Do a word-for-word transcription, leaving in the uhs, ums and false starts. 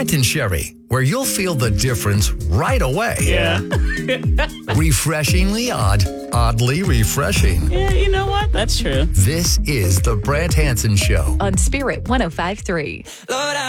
Brandt and Sherry, where you'll feel the difference right away. Yeah. Refreshingly odd, oddly refreshing. Yeah, you know what? That's true. This is the Brandt Hansen Show on Spirit one oh five point three. Lord, I